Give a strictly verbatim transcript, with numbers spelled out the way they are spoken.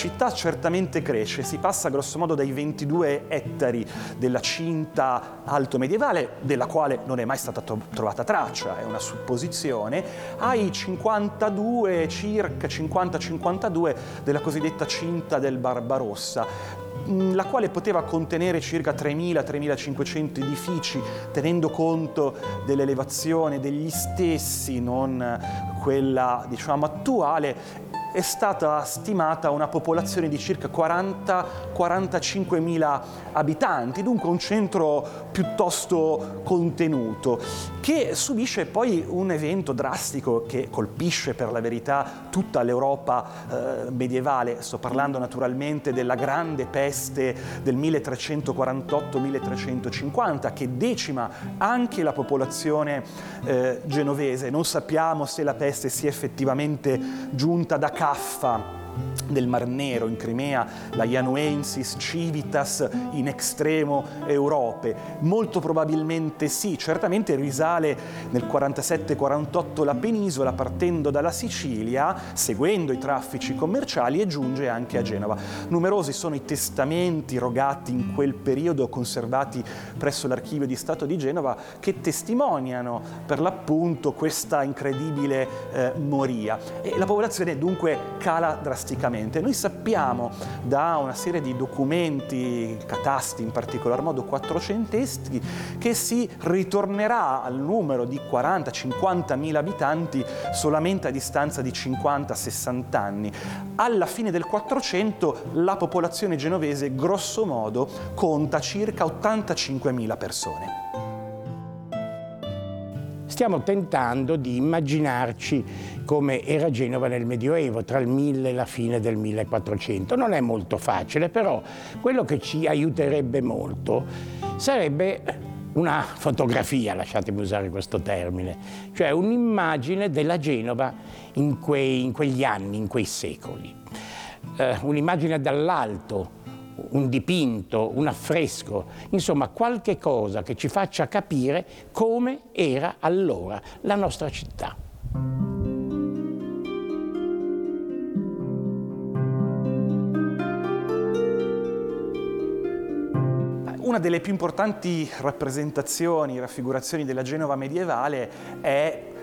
città certamente cresce, si passa grosso modo dai ventidue ettari della cinta alto medievale, della quale non è mai stata trovata traccia, è una supposizione, ai cinquantadue, circa cinquanta cinquantadue della cosiddetta cinta del Barbarossa, la quale poteva contenere circa tremila tremilacinquecento edifici, tenendo conto dell'elevazione degli stessi, non quella diciamo attuale. È stata stimata una popolazione di circa quaranta quarantacinquemila abitanti, dunque un centro piuttosto contenuto, che subisce poi un evento drastico che colpisce per la verità tutta l'Europa eh, medievale. Sto parlando naturalmente della grande peste del milletrecentoquarantotto milletrecentocinquanta, che decima anche la popolazione eh, genovese. Non sappiamo se la peste sia effettivamente giunta da Caffa del Mar Nero in Crimea, la Ianuensis civitas in extremo Europe. Molto probabilmente sì, certamente risale nel quarantasette quarantotto la penisola, partendo dalla Sicilia, seguendo i traffici commerciali, e giunge anche a Genova. Numerosi sono i testamenti rogati in quel periodo, conservati presso l'Archivio di Stato di Genova, che testimoniano per l'appunto questa incredibile eh, moria. E la popolazione dunque cala drasticamente. Noi sappiamo da una serie di documenti, catasti in particolar modo quattrocenteschi, che si ritornerà al numero di quaranta cinquantamila abitanti solamente a distanza di cinquanta sessanta anni. Alla fine del Quattrocento la popolazione genovese grosso modo conta circa ottantacinquemila persone. Stiamo tentando di immaginarci come era Genova nel Medioevo, tra il mille e la fine del millequattrocento. Non è molto facile, però quello che ci aiuterebbe molto sarebbe una fotografia, lasciatemi usare questo termine, cioè un'immagine della Genova in, quei, in quegli anni, in quei secoli. Eh, un'immagine dall'alto, un dipinto, un affresco, insomma qualche cosa che ci faccia capire come era allora la nostra città. Una delle più importanti rappresentazioni, raffigurazioni della Genova medievale è